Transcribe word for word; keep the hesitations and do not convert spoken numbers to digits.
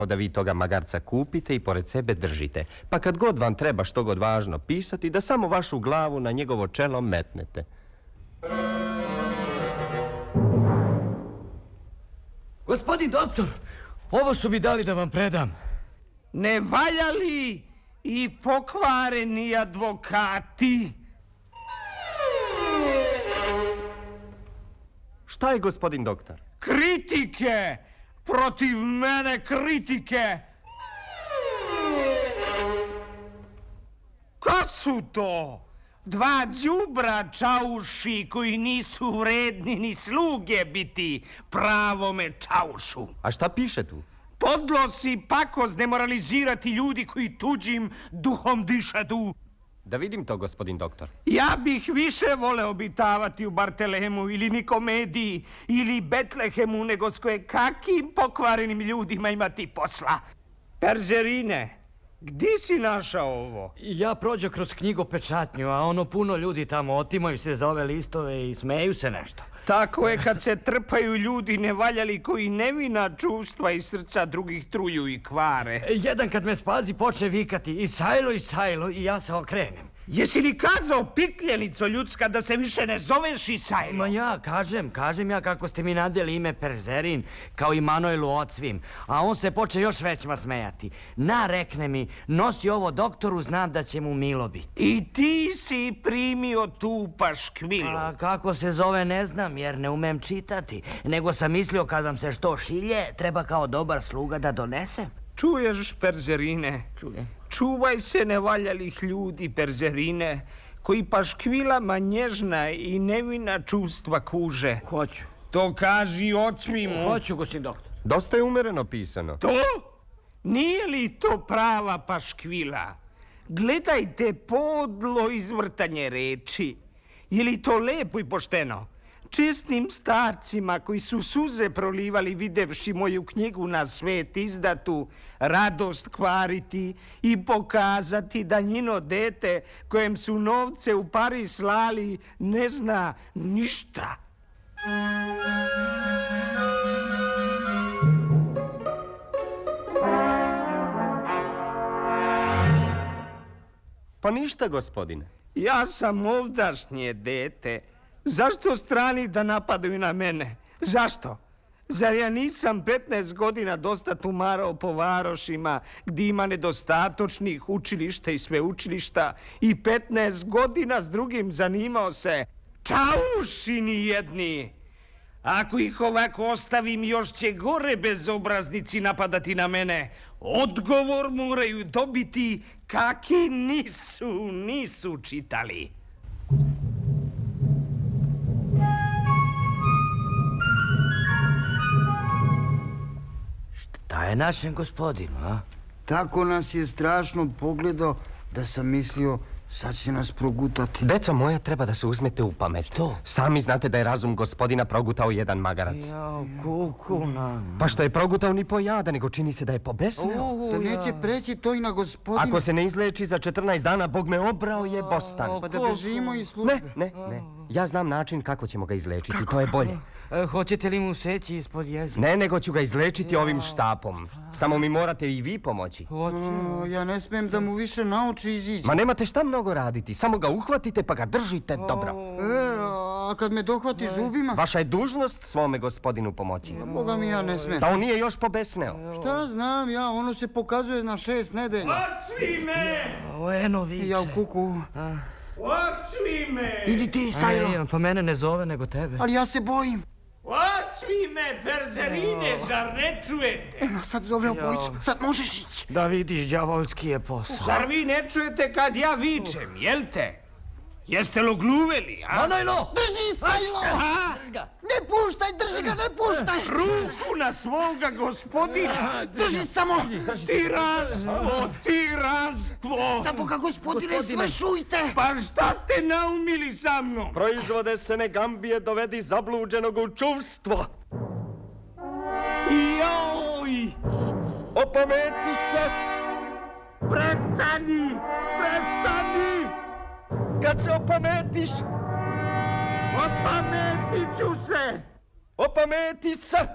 da vi toga magarca kupite i pored sebe držite. Pa kad god vam treba što god važno pisati, da samo vašu glavu na njegovo čelo metnete. Gospodin doktor, ovo su mi dali da vam predam. Ne valjali i pokvareni advokati. Šta je, gospodin doktor? Kritike! Protiv mene kritike! Ko su to? Dva đubra čauši koji nisu vredni ni sluge biti pravome čaušu. A šta piše tu? Podlos i pakost demoralizirati ljudi koji tuđim duhom dišadu. Da vidim to, gospodin doktor. Ja bih više voleo obitavati u Bartelemu ili Nikomediji ili Betlehemu nego s koje kakim pokvarenim ljudima imati posla. Perzerine, gdje si našao ovo? Ja prođo kroz knjigopečatnju, a ono puno ljudi tamo otimaju se za ove listove i smeju se nešto. Tako je kad se trpaju ljudi nevaljali koji nevina čustva i srca drugih truju i kvare. Jedan kad me spazi počne vikati Isajlo, Isajlo i ja se okrenem. Jesi li kazao, pikljenico ljudska, da se više ne zoveš Isajlo? Ma ja kažem, kažem ja kako ste mi nadeli ime Perzerin, kao i Manojlu Ocvim, a on se poče još većma smejati. Na, rekne mi, nosi ovo doktoru, znam da će mu milo biti. I ti si primio tu paškvilu. A kako se zove ne znam, jer ne umem čitati, nego sam mislio kad vam se što šilje, treba kao dobar sluga da donesem. Čuješ, Perzerine? Čujem. Čuvaj se nevaljalih ljudi, Perzerine, koji paškvilama nježna i nevina čustva kuže. Hoću. To kaži Ocvimu. Hoću, gospodin doktor. Dosta je umereno pisano. To? Nije li to prava paškvila? Gledajte podlo izvrtanje reči. Je li to lepo i pošteno? Česnim starcima koji su suze prolivali videvši moju knjigu na svet izdatu, radost kvariti i pokazati da njino dete kojem su novce u Pariz slali ne zna ništa. Pa ništa, gospodine. Ja sam ovdašnje dete. Zašto strani da napadaju na mene? Zašto? Zar ja nisam petnaest godina dosta tumarao po varošima gdje ima nedostatočnih učilišta i sveučilišta i petnaest godina s drugim zanimao se čaušini jedni. Ako ih ovako ostavim, još će gore bezobraznici napadati na mene. Odgovor moraju dobiti kaki nisu, nisu čitali. Šta je našem gospodinu, a? Tako nas je strašno pogledao da sam mislio sad će nas progutati. Deco moja, treba da se uzmete u pamet. Što? Sami znate da je razum gospodina progutao jedan magarac. Jao, kuku na... Pa što je progutao ni po jada, nego čini se da je pobesneo. Da neće preći to i na gospodina. Ako se ne izleči za četrnaest dana, Bog me obrao je bostan. Pa da bežimo iz službe. Ne, ne, ne. Ja znam način kako ćemo ga izlečiti, to je bolje. E, hoćete li mu seći ispod jezika? Ne, nego ću ga izlečiti ovim štapom. Samo mi morate i vi pomoći. O, ja ne smijem da mu više nauči izići. Ma nemate šta mnogo raditi, samo ga uhvatite pa ga držite dobro. E, a kad me dohvati zubima? Vaša je dužnost svome gospodinu pomoći. Boga mi, ja ne smijem. Da on nije još pobesneo. Šta znam ja, ono se pokazuje na šest nedelja. Odsvi me! O, eno viče. Ja u kuku. Odsvi me! Idi ti, Sajlo. Ej, pa mene ne zove nego tebe. Ali ja se bojim. Odsvi me, Perzerine, zar ne čujete? Eno, sad zove obojicu, sad možeš ići. Da vidiš, đavolski je posao. Zar vi ne čujete kad ja vičem, jel te? Jeste li ogluveli, a? Manojlo! Drži, Sajlo! A? Ne puštaj, drži ga, ne puštaj! Ruku na svoga gospodina! Drži samo! Tiranstvo, tiranstvo! Za Boga, gospodine, svršujte! Pa šta ste naumili sa mnom? Proizvode se ne gambije, dovedi zabluđenog u čuvstvo. Joj! Opameti se! Prestani! Prestani! Kad se opametiš, Opametit ću se! opameti se!